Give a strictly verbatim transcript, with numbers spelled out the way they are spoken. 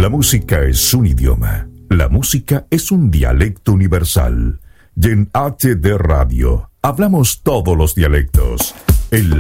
La música es un idioma. La música es un dialecto universal. Y en H D Radio hablamos todos los dialectos. En la